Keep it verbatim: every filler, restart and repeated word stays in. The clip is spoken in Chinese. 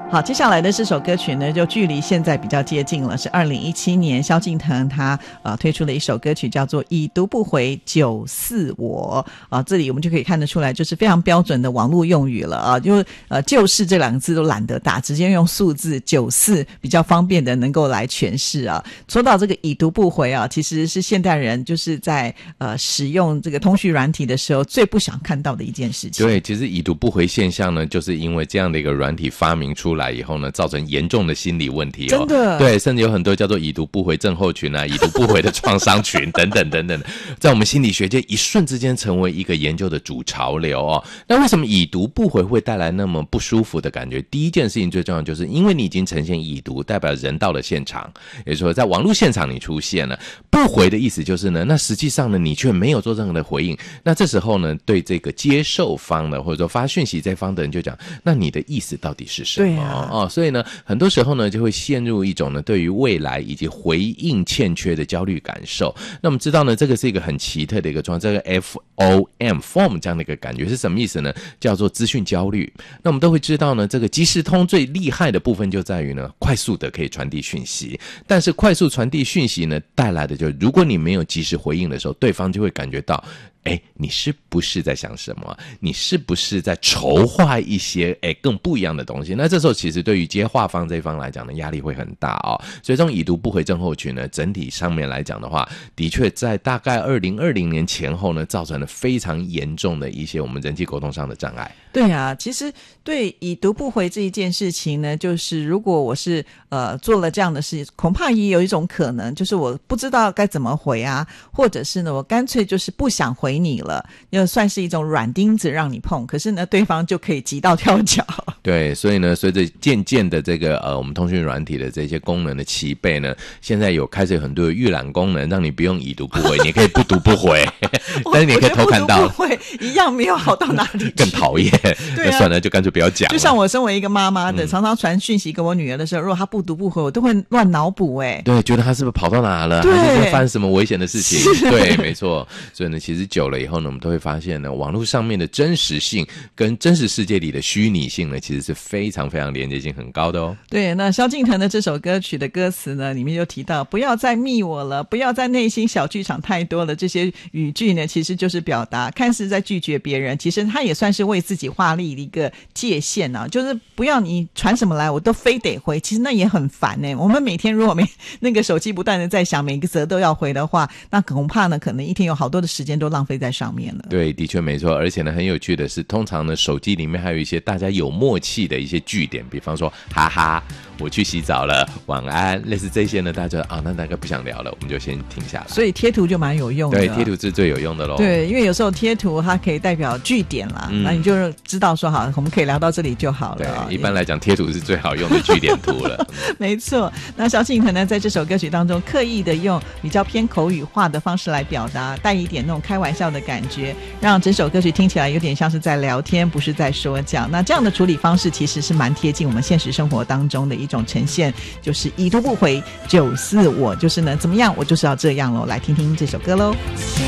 好，接下来的这首歌曲呢，就距离现在比较接近了，是二零一七年萧敬腾他呃推出了一首歌曲叫做《已读不回九四我》啊，这里我们就可以看得出来，就是非常标准的网络用语了啊，就呃就是这两个字都懒得打，直接用数字九四比较方便的能够来诠释啊。说到这个已读不回啊，其实是现代人就是在呃使用这个通讯软体的时候最不想看到的一件事情。 对，其实已读不回现象呢，就是因为这样的一个软体发明出来来以后呢，造成严重的心理问题哦。 真的， 对，甚至有很多叫做已读不回症候群啊，已读不回的创伤群等等等等，在我们心理学界一瞬之间成为一个研究的主潮流哦。那为什么已读不回会带来那么不舒服的感觉？第一件事情最重要就是因为你已经呈现已读，代表人到了现场，也就是说在网络现场你出现了。不回的意思就是呢，那实际上呢你却没有做任何的回应。那这时候呢，对这个接受方呢，或者说发讯息这方的人就讲，那你的意思到底是什么？对啊。哦，所以呢，很多时候呢，就会陷入一种呢，对于未来以及回应欠缺的焦虑感受。那我们知道呢，这个是一个很奇特的一个状况，这个 F O M form 这样的一个感觉是什么意思呢？叫做资讯焦虑。那我们都会知道呢，这个即时通最厉害的部分就在于呢，快速的可以传递讯息。但是快速传递讯息呢，带来的就是，如果你没有及时回应的时候，对方就会感觉到，哎，你是不是在想什么？你是不是在筹划一些哎更不一样的东西？那这时候其实对于接话方这一方来讲呢，压力会很大哦。所以这种已读不回症候群呢，整体上面来讲的话，的确在大概二零二零年前后呢，造成了非常严重的一些我们人际沟通上的障碍。 对啊，其实对已读不回这一件事情呢，就是如果我是呃做了这样的事，恐怕也有一种可能，就是我不知道该怎么回啊，或者是呢，我干脆就是不想回你了，就算是一种软钉子让你碰，可是呢，对方就可以急到跳脚。 对，所以呢，随着渐渐的这个呃，我们通讯软体的这些功能的齐备呢，现在有开始有很多的预览功能，让你不用已读不回，你可以不读不回，但是你可以偷看到， 不读不回一样没有好到哪里去， 更讨厌。 对啊， 那算了，就干脆不要讲了。 就像我身为一个妈妈的， 嗯、 常常传讯息给我女儿的时候，如果她不读不回，我都会乱脑补哎， 对，觉得她是不是跑到哪了， 对， 还是发生什么危险的事情？对，没错。所以呢，其实久了以后呢，我们都会发现呢，网络上面的真实性跟真实世界里的虚拟性呢，其实是非常非常连接性很高的哦。 对，那萧敬腾的这首歌曲的歌词呢，里面就提到不要再密我了，不要在内心小剧场太多了，这些语句呢，其实就是表达看似在拒绝别人，其实他也算是为自己画立一个界限啊，就是不要你传什么来我都非得回，其实那也很烦欸。我们每天如果没那个手机不断的在想每个则都要回的话，那恐怕呢可能一天有好多的时间都浪费在上面了。 对，的确没错。而且呢，很有趣的是，通常呢手机里面还有一些大家有默契的一些句点，比方说哈哈我去洗澡了，晚安，类似这些呢，大家啊那大概不想聊了，我们就先停下来。 所以贴图就蛮有用的。 对，贴图是最有用的咯。 对，因为有时候贴图它可以代表句点啦，那、嗯、你就知道说好我们可以聊到这里就好了。 对，一般来讲贴图是最好用的句点图了。 没错。那萧敬腾呢在这首歌曲当中刻意的用比较偏口语化的方式来表达，带一点那种开玩笑的感觉，让整首歌曲听起来有点像是在聊天，不是在说教。那这样的处理方式其实是蛮贴近我们现实生活当中的一种呈现，就是已读不回九四我，就是呢怎么样我就是要这样咯。来听听这首歌咯。